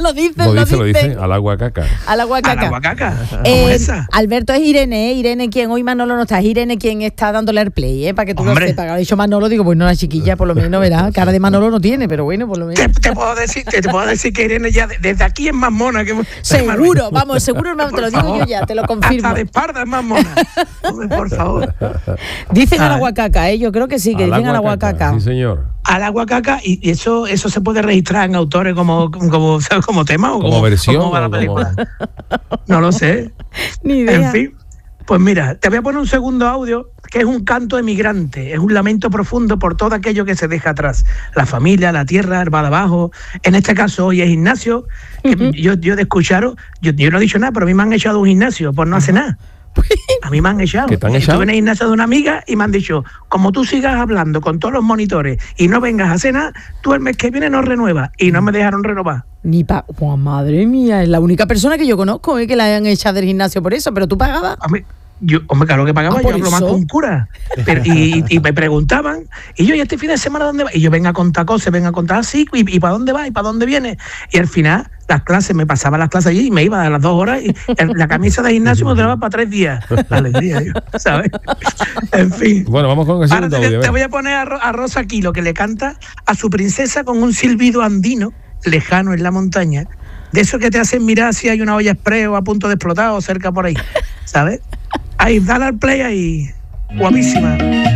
lo dice. Al agua caca. Al agua caca. Al agua caca. ¿Cómo esa? Alberto, es Irene, Irene quien, hoy Manolo no está, es Irene quien está dándole el play, para que tú Hombre. lo sepas. Ha dicho Manolo, digo, pues no, la chiquilla por lo menos, verá, cara de Manolo no tiene, pero bueno, por lo menos. Te puedo decir que Irene ya desde aquí es más mona que... Seguro, vamos, seguro, hermano, te lo digo yo ya, te lo confirmo. Hasta de espalda es más mona. Hombre, por favor. Dicen al agua caca, yo creo que sí, que dicen al agua caca. Sí, señor. Al agua caca, y eso se puede registrar en autores como ¿sabes? Como tema o como versión. como la película. No lo sé. Ni idea. En fin, pues mira, te voy a poner un segundo audio que es un canto emigrante, es un lamento profundo por todo aquello que se deja atrás, la familia, la tierra, el bar abajo. En este caso hoy es Ignacio, que yo de escucharos, yo no he dicho nada, pero a mí me han echado un gimnasio por no hacer nada. A mí me han echado. ¿Qué te han echado? Estuve en el gimnasio de una amiga y me han dicho, como tú sigas hablando con todos los monitores y no vengas a hacer nada, tú el mes que viene no renuevas. Y no me dejaron renovar. Oh, madre mía, es la única persona que yo conozco que la hayan echado del gimnasio por eso, pero tú pagabas. Hombre, claro que pagaba, yo hablo más eso? con un cura. Y me preguntaban, y yo, ¿y este fin de semana dónde va? Y yo, venga a contar cosas, venga a contar así, ¿y para dónde va? ¿Y para dónde viene? Y al final, las clases, me pasaba las clases allí y me iba a las 2 horas y la camisa de gimnasio me duraba para 3 días. La alegría, ¿sabes? En fin. Bueno, vamos con el Ahora segundo audio. te voy a poner a Rosa Quilo, que le canta a su princesa con un silbido andino, lejano en la montaña, de eso que te hacen mirar si hay una olla express o a punto de explotar o cerca por ahí, ¿sabes? Ahí, dale al play ahí, guapísima.